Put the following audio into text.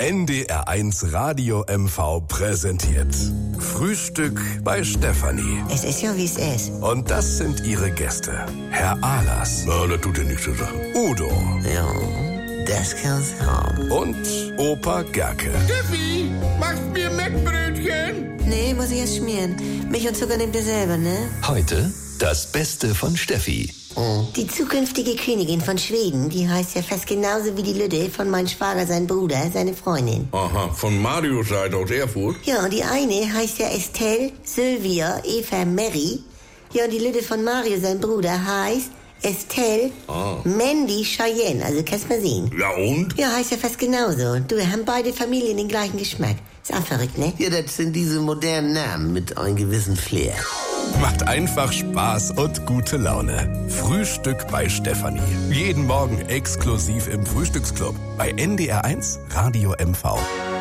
NDR1 Radio MV präsentiert Frühstück bei Stefanie. Es ist ja, wie es ist. Und das sind ihre Gäste. Herr Ahlers. Ja, das tut ja nichts zur Sache. Udo. Ja, das kann's haben. Und Opa Gerke. Steffi, machst mir Mettbrötchen? Nee, muss ich erst schmieren. Milch und Zucker nehmt ihr selber, ne? Heute das Beste von Steffi. Die zukünftige Königin von Schweden, die heißt ja fast genauso wie die Lüde von meinem Schwager, sein Bruder, seine Freundin. Aha, von Marius Seite aus Erfurt. Ja, und die eine heißt ja Estelle, Sylvia, Eva, Mary. Ja, und die Lüde von Mario, sein Bruder, heißt Estelle, Mandy, Cheyenne. Also kannst mal sehen. Ja und? Ja, heißt ja fast genauso. Du, wir haben beide Familien den gleichen Geschmack. Ist auch verrückt, ne? Ja, das sind diese modernen Namen mit einem gewissen Flair. Macht einfach Spaß und gute Laune. Frühstück bei Stefanie. Jeden Morgen exklusiv im Frühstücksclub bei NDR1 Radio MV.